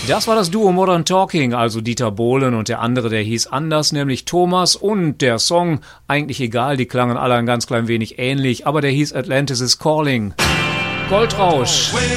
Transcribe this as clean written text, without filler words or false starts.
Das war das Duo Modern Talking, also Dieter Bohlen und der andere, der hieß anders, nämlich Thomas. Und der Song, eigentlich egal, die klangen alle ein ganz klein wenig ähnlich, aber der hieß Atlantis is Calling. Goldrausch.